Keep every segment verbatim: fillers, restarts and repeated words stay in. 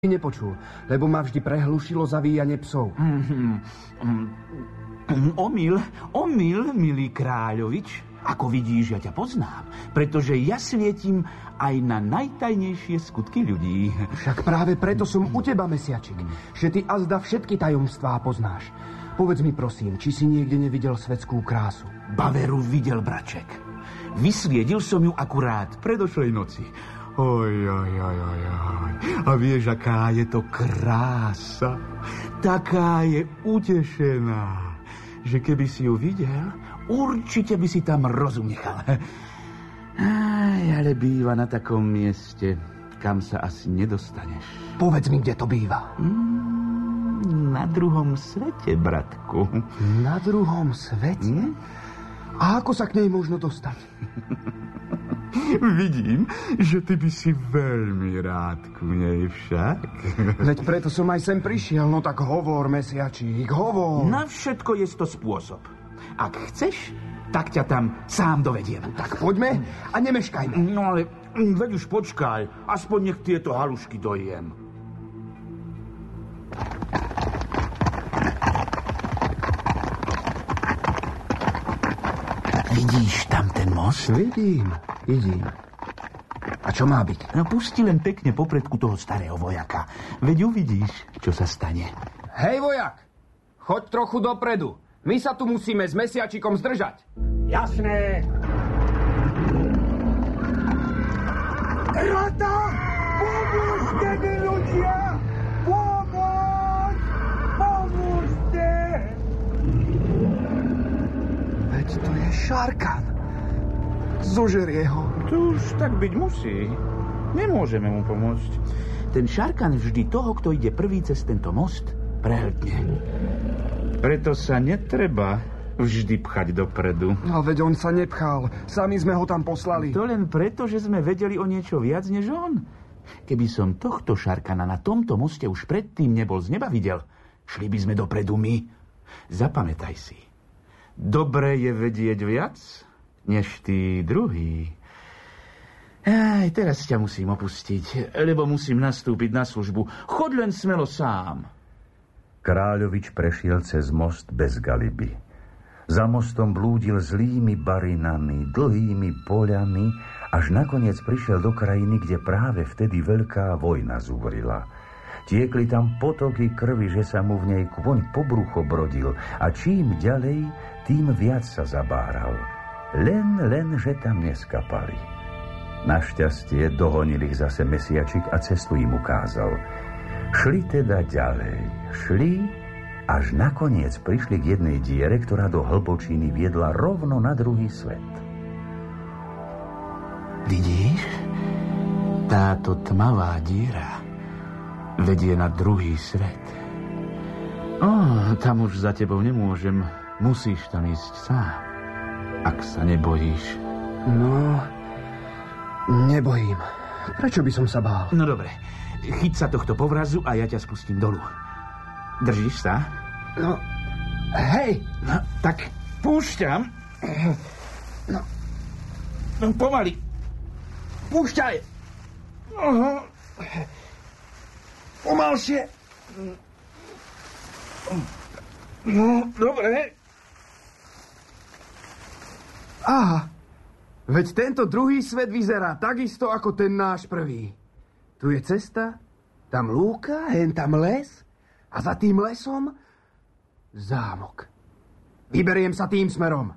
nepočul, lebo ma vždy prehlušilo zavíjanie psov. Omyl, omyl, milý kráľovič. Ako vidíš, ja ťa poznám, pretože ja svietim aj na najtajnejšie skutky ľudí. Však práve preto som u teba, mesiačik, že ty azda všetky tajomstvá poznáš. Povedz mi prosím, či si niekde nevidel svetskú krásu? Baveru videl, braček. Vysviedil som ju akurát predošlej noci. Oj, oj, oj, oj, oj. A vieš, aká je to krása? Taká je utešená, že keby si ju videl, určite by si tam rozum nechal. Aj, ale býva na takom mieste, kam sa asi nedostaneš. Povedz mi, kde to býva. Mm, na druhom svete, bratku. Na druhom svete? Mm? A ako sa k nej možno dostať? Vidím, že ty by si veľmi rád ku nej však. Veď preto som aj sem prišiel, no tak hovor, mesiačík, hovor. Na všetko je to spôsob. Ak chceš, tak ťa tam sám dovediem. Tak poďme a nemeškajme. No ale veď už počkaj, aspoň nech tieto halušky dojem. Vidíš tam ten most? Vidím, vidím. A čo má byť? No pusti len pekne popredku toho starého vojaka. Veď uvidíš, čo sa stane. Hej, vojak, choď trochu dopredu. My sa tu musíme s mesiačikom zdržať. Jasné. Rata! Pomôžte mi, ľudia! Pomôž! Pomôžte! Veď to je Šarkan. Zožerie ho. To už tak byť musí. Nemôžeme mu pomôcť. Ten Šarkan vždy toho, kto ide prvý cez tento most, prehltne. Preto sa netreba vždy pchať dopredu. No veď on sa nepchal. Sami sme ho tam poslali. To len preto, že sme vedeli o niečo viac než on. Keby som tohto Šarkana na tomto moste už predtým nebol z neba videl, šli by sme dopredu my. Zapamätaj si. Dobre je vedieť viac, než tí druhí. Aj, teraz ťa musím opustiť, lebo musím nastúpiť na službu. Choď len smelo sám. Kráľovič prešiel cez most bez galiby. Za mostom blúdil zlými barinami, dlhými poľami, až nakoniec prišiel do krajiny, kde práve vtedy veľká vojna zúrila. Tiekli tam potoky krvi, že sa mu v nej kôň po brucho brodil a čím ďalej, tým viac sa zabáral. Len, len, že tam neskapali. Našťastie dohonil ich zase mesiačik a cestu im ukázal. Šli teda ďalej, šli, až nakoniec prišli k jednej diere, ktorá do hlbočiny viedla rovno na druhý svet. Vidíš? Táto tmavá diera vedie na druhý svet. Oh, tam už za tebou nemôžem. Musíš tam ísť sám, ak sa nebojíš. No, nebojím. Prečo by som sa bál? No dobre, chyť sa tohto povrazu a ja ťa spustím dolu. Držíš sa? No, hej! No, tak púšťam. No. No, pomaly. Púšťaj. Aha. Pomalšie. No, dobre. Aha. Veď tento druhý svet vyzerá takisto ako ten náš prvý. Tu je cesta, tam lúka, hen tam les a za tým lesom zámok. Vyberiem sa tým smerom.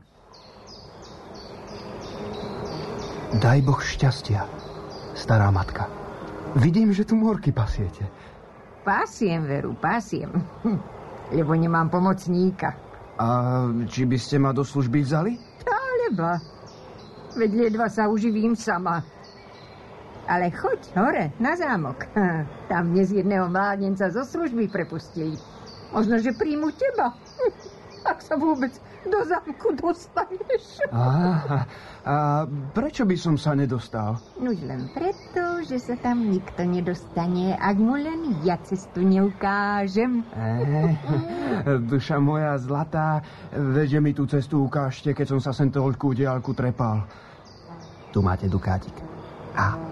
Daj Boh šťastia, stará matka. Vidím, že tu morky pasiete. Pasiem, Veru, pasiem. Lebo nemám pomocníka. A či by ste ma do služby vzali? Alebo. Veď ledva sa uživím sama. Ale choď hore, na zámok. Tam dnes jedného mládenca zo služby prepustili. Možno, že príjmu teba. Ak sa vôbec do zámku dostaneš. Á, a prečo by som sa nedostal? Nuž len preto, že sa tam nikto nedostane, ak mu len ja cestu neukážem. Ej, duša moja zlatá, veď mi tú cestu ukážte, keď som sa sem toľkú diaľku trepal. Tu máte dukátik. A